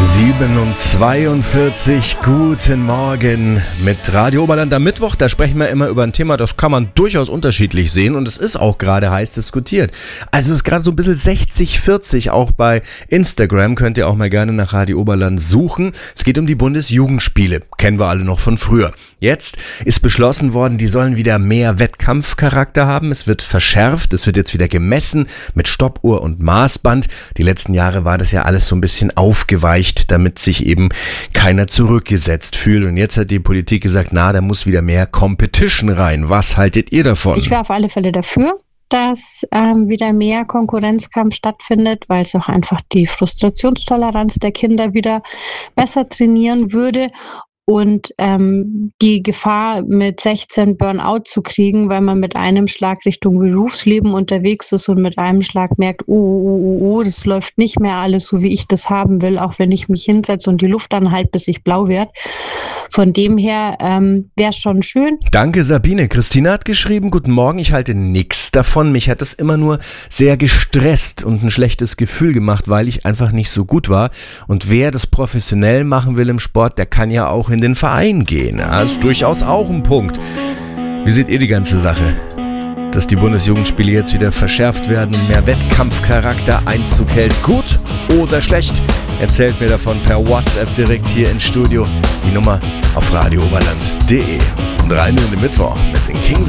7:42, guten Morgen mit Radio Oberland am Mittwoch. Da sprechen wir immer über ein Thema, das kann man durchaus unterschiedlich sehen und es ist auch gerade heiß diskutiert. Also es ist gerade so ein bisschen 60-40, auch bei Instagram könnt ihr auch mal gerne nach Radio Oberland suchen. Es geht um die Bundesjugendspiele, kennen wir alle noch von früher. Jetzt ist beschlossen worden, die sollen wieder mehr Wettkampfcharakter haben. Es wird verschärft, es wird jetzt wieder gemessen mit Stoppuhr und Maßband. Die letzten Jahre war das ja alles so ein bisschen aufgeweicht, damit sich eben keiner zurückgesetzt fühlt. Und jetzt hat die Politik gesagt, da muss wieder mehr Competition rein. Was haltet ihr davon? Ich wäre auf alle Fälle dafür, dass wieder mehr Konkurrenzkampf stattfindet, weil es auch einfach die Frustrationstoleranz der Kinder wieder besser trainieren würde. Und die Gefahr, mit 16 Burnout zu kriegen, weil man mit einem Schlag Richtung Berufsleben unterwegs ist und mit einem Schlag merkt, das läuft nicht mehr alles so, wie ich das haben will, auch wenn ich mich hinsetze und die Luft anhalte, bis ich blau werde. Von dem her wäre es schon schön. Danke, Sabine. Christina hat geschrieben, guten Morgen, ich halte nichts davon. Mich hat das immer nur sehr gestresst und ein schlechtes Gefühl gemacht, weil ich einfach nicht so gut war. Und wer das professionell machen will im Sport, der kann ja auch in den Verein gehen. Das ist durchaus auch ein Punkt. Wie seht ihr die ganze Sache? Dass die Bundesjugendspiele jetzt wieder verschärft werden und mehr Wettkampfcharakter Einzug hält. Gut oder schlecht? Erzählt mir davon per WhatsApp direkt hier ins Studio. Die Nummer auf radiooberland.de. Und rein in den Mittwoch mit den Kings.